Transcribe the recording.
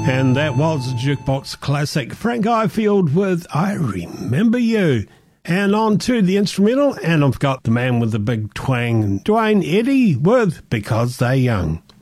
And that was a Jukebox classic. Frank Ifield with I Remember You. And on to the instrumental, and I've got the man with the big twang, Dwayne Eddy with Because They're Young.